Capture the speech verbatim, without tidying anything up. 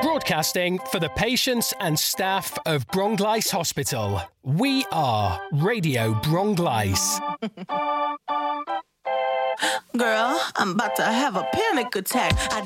Broadcasting for the patients and staff of Bronglice Hospital. We are Radio Bronglice. Girl, I'm about to have a panic attack. I